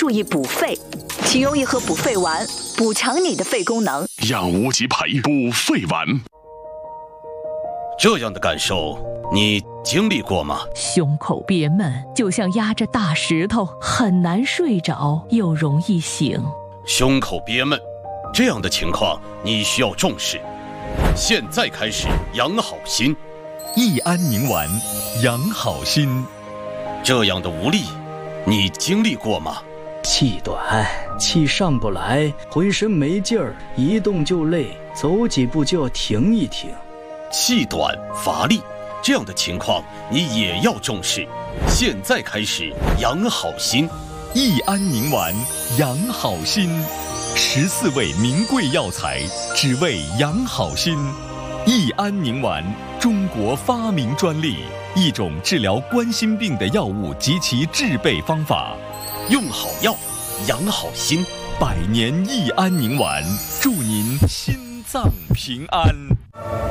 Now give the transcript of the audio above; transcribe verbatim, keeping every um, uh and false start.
注意补肺，请用一盒补肺丸补强你的肺功能。 养无极培补肺丸。 这样的感受你经历过吗？ 胸口憋闷，就像压着大石头，很难睡着，又容易醒。 胸口憋闷，这样的情况你需要重视。现在开始养好心， 益安宁丸，养好心。 这样的无力，你经历过吗？ 气短，气上不来，浑身没劲儿，一动就累，走几步就要停一停。 气短乏力，这样的情况你也要重视。现在开始养好心， 益安宁丸，养好心。十四味名贵药材，只为养好心。益安宁丸，中国发明专利，一种治疗冠心病的药物及其制备方法。 用好药，养好心。 百年益安宁丸，祝您心脏平安。